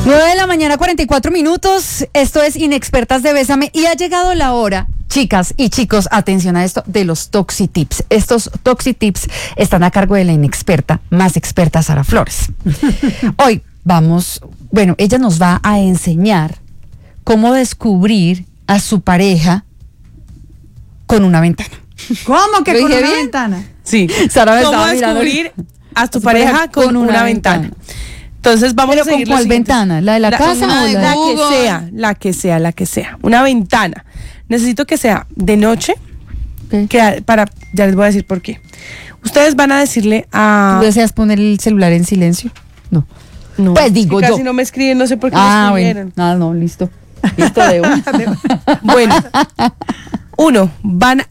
9:44 a.m. Esto es Inexpertas de Bésame y ha llegado la hora, chicas y chicos, atención a esto, de los Toxi Tips. Estos Toxi Tips están a cargo de la inexperta, más experta Sara Flores. Hoy ella nos va a enseñar cómo descubrir a su pareja con una ventana. ¿Cómo que con una ventana? Sí. Sara, ¿cómo descubrir a tu pareja con una ventana? Entonces vamos a seguir. ¿Con cuál ventana? ¿La de la casa o la que sea? Una ventana. Necesito que sea de noche. Okay. Ya les voy a decir por qué. Ustedes van a decirle a... ¿Tú deseas poner el celular en silencio? No. Pues digo yo. Casi no me escriben, no sé por qué me escribieron. Bueno. Listo. Listo de una. Bueno. Uno, van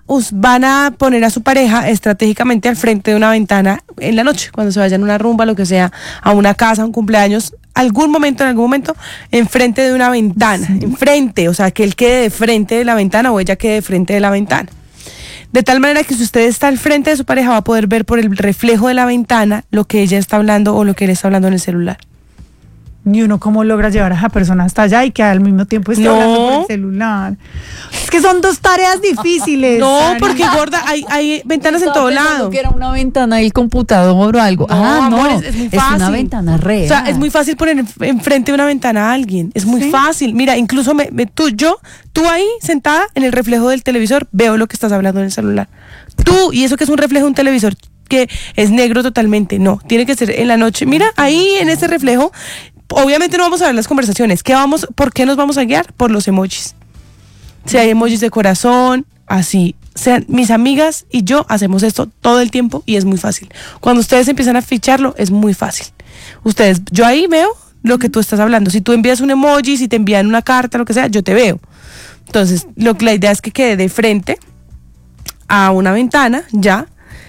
a poner a su pareja estratégicamente al frente de una ventana en la noche, cuando se vayan a una rumba, lo que sea, a una casa, a un cumpleaños, en algún momento, enfrente de una ventana, sí. Enfrente, o sea, que él quede de frente de la ventana o ella quede de frente de la ventana. De tal manera que si usted está al frente de su pareja va a poder ver por el reflejo de la ventana lo que ella está hablando o lo que él está hablando en el celular. ¿Y uno cómo logra llevar a esa persona hasta allá y que al mismo tiempo esté hablando por el celular? Es que son dos tareas difíciles. No, Sari. Porque gorda, hay ventanas en todo lado. Que era una ventana del computador o algo. Es muy fácil. Es una ventana real. O sea, es muy fácil poner enfrente de una ventana a alguien. Es muy fácil. Mira, incluso tú ahí sentada en el reflejo del televisor, veo lo que estás hablando en el celular. Tú, y eso que es un reflejo de un televisor que es negro totalmente. No, tiene que ser en la noche. Mira, ahí en ese reflejo. Obviamente no vamos a ver las conversaciones. ¿Por qué nos vamos a guiar? Por los emojis. Si hay emojis de corazón, así. Mis amigas y yo hacemos esto todo el tiempo y es muy fácil. Cuando ustedes empiezan a ficharlo, es muy fácil. Yo ahí veo lo que tú estás hablando. Si tú envías un emoji, si te envían una carta, lo que sea, yo te veo. Entonces, la idea es que quede de frente a una ventana, ya,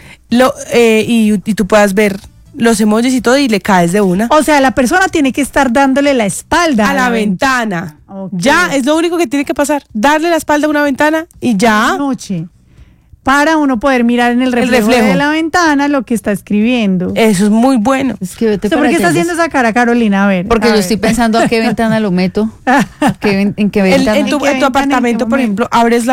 y tú puedas ver los emojis y todo y le caes de una. O sea, la persona tiene que estar dándole la espalda a la ventana. Okay. Ya, es lo único que tiene que pasar. Darle la espalda a una ventana y ya. Noche. Para uno poder mirar en el reflejo de la ventana lo que está escribiendo. Eso es muy bueno. Es que vete ¿Por qué está haciendo esa cara, Carolina? A ver. Porque yo estoy pensando a qué ventana lo meto. ¿En qué ventana? En tu apartamento, por ejemplo, abres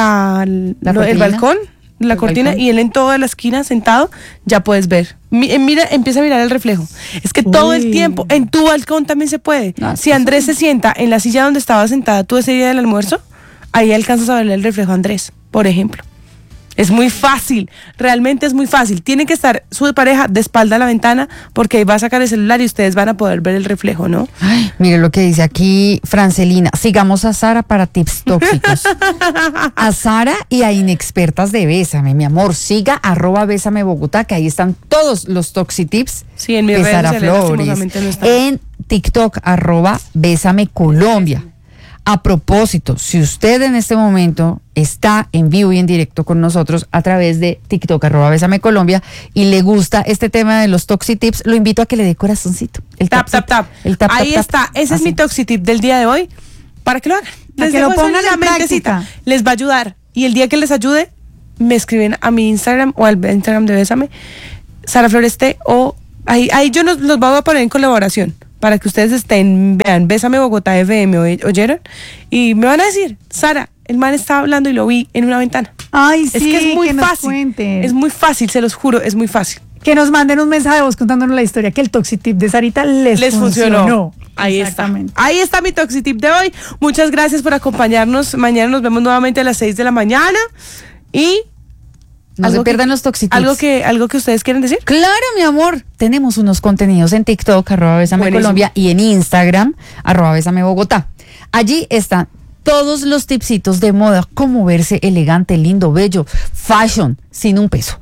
el balcón, la cortina, y él en toda la esquina sentado, ya puedes ver. Empieza a mirar el reflejo. Es que todo el tiempo, en tu balcón también se puede. Si Andrés se sienta en la silla donde estaba sentada tú ese día del almuerzo, ahí alcanzas a ver el reflejo a Andrés, por ejemplo. Es muy fácil, realmente es muy fácil. Tiene que estar su pareja de espalda a la ventana porque ahí va a sacar el celular y ustedes van a poder ver el reflejo, ¿no? Ay, mire lo que dice aquí Francelina. Sigamos a Sara para tips tóxicos. A Sara y a Inexpertas de Bésame, mi amor. Siga @Bésame Bogotá, que ahí están todos los Toxi Tips. Sí, en mi de Sara Flores. No en TikTok @Bésame Colombia. A propósito, si usted en este momento está en vivo y en directo con nosotros a través de TikTok @Bésame Colombia y le gusta este tema de los Toxi Tips, lo invito a que le dé corazoncito. El tap. Ahí está. Ese es mi Toxi Tip del día de hoy. Para que lo hagan. Que lo pongan en práctica. Les va a ayudar. Y el día que les ayude, me escriben a mi Instagram o al Instagram de Bésame, Sara Flores T, o ahí yo los voy a poner en colaboración. Para que ustedes vean, Bésame Bogotá FM, ¿oyeron? Y me van a decir, Sara, el man estaba hablando y lo vi en una ventana. Ay, sí, es que es muy fácil. Es muy fácil, se los juro, es muy fácil. Que nos manden un mensaje de voz contándonos la historia, que el Toxi Tip de Sarita les funcionó. Ahí está. Ahí está mi Toxi Tip de hoy. Muchas gracias por acompañarnos. Mañana nos vemos nuevamente a las 6 de la mañana. Y... No se pierdan los Toxi Tips. ¿Algo que ustedes quieren decir? Claro, mi amor. Tenemos unos contenidos en TikTok, @Bésame Colombia, y en Instagram, @Bésame Bogotá. Allí están todos los tipsitos de moda, cómo verse elegante, lindo, bello, fashion, sin un peso.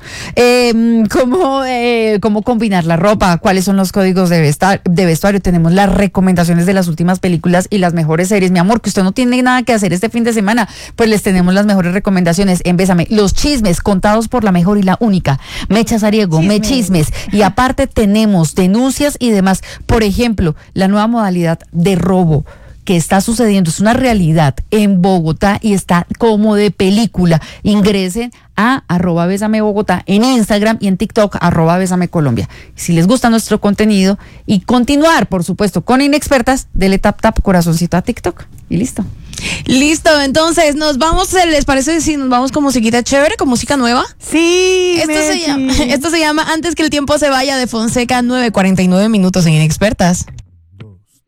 Cómo combinar la ropa, cuáles son los códigos de vestuario. Tenemos las recomendaciones de las últimas películas y las mejores series. Mi amor, que usted no tiene nada que hacer este fin de semana, pues les tenemos las mejores recomendaciones en Bésame. Los chismes contados por la mejor y la única, Mecha Sariego, Chismes. Y aparte tenemos denuncias y demás. Por ejemplo, la nueva modalidad de robo que está sucediendo, es una realidad en Bogotá y está como de película. Ingresen a @besamebogotá en Instagram y en TikTok @besamecolombia. Si les gusta nuestro contenido y continuar, por supuesto, con Inexpertas, dele tap tap corazoncito a TikTok y listo. Listo, entonces nos vamos, ¿les parece si nos vamos con musiquita chévere, con música nueva? Sí, Esto se llama Antes que el tiempo se vaya de Fonseca, 9:49 minutos en Inexpertas.